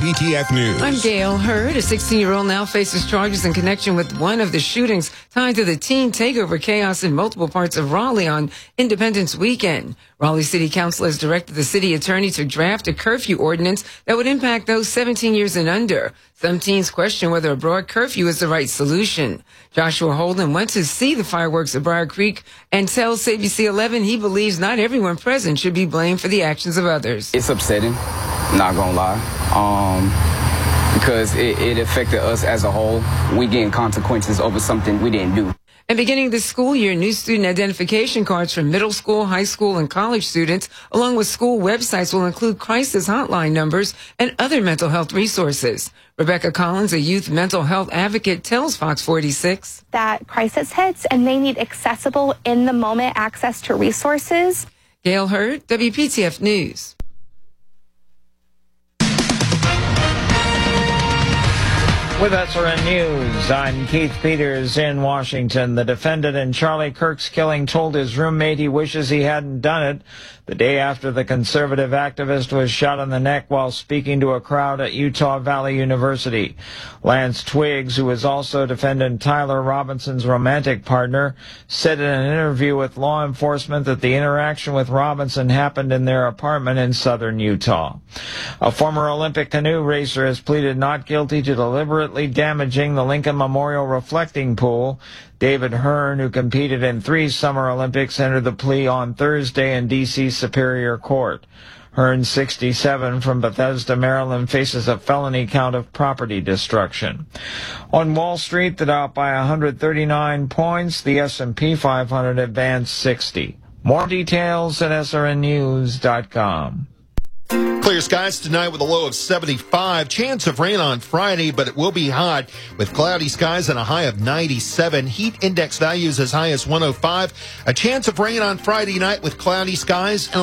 WPTF News. I'm Gail Hurd. A 16-year-old now faces charges in connection with one of the shootings tied to the teen takeover chaos in multiple parts of Raleigh on Independence Weekend. Raleigh City Council has directed the city attorney to draft a curfew ordinance that would impact those 17 years and under. Some teens question whether a broad curfew is the right solution. Joshua Holden went to see the fireworks at Briar Creek and tells ABC 11 he believes not everyone present should be blamed for the actions of others. It's upsetting, not gonna lie, because it affected us as a whole. We getting consequences over something we didn't do. And beginning this school year, new student identification cards for middle school, high school, and college students, along with school websites, will include crisis hotline numbers and other mental health resources. Rebecca Collins, a youth mental health advocate, tells Fox 46 that crisis hits and they need accessible, in-the-moment access to resources. Gail Hurd, WPTF News. With SRN News, I'm Keith Peters in Washington. The defendant in Charlie Kirk's killing told his roommate he wishes he hadn't done it the day after the conservative activist was shot in the neck while speaking to a crowd at Utah Valley University. Lance Twiggs, who is also defendant Tyler Robinson's romantic partner, said in an interview with law enforcement that the interaction with Robinson happened in their apartment in southern Utah. A former Olympic canoe racer has pleaded not guilty to deliberately damaging the Lincoln Memorial reflecting pool. David Hearn, who competed in 3 Summer Olympics, entered the plea on Thursday in D.C. Superior Court. Hearn, 67, from Bethesda, Maryland, faces a felony count of property destruction. On Wall Street, the Dow by 139 points. The S&P 500 advanced 60. More details at srnnews.com. Clear skies tonight with a low of 75. Chance of rain on Friday, but it will be hot with cloudy skies and a high of 97. Heat index values as high as 105. A chance of rain on Friday night with cloudy skies and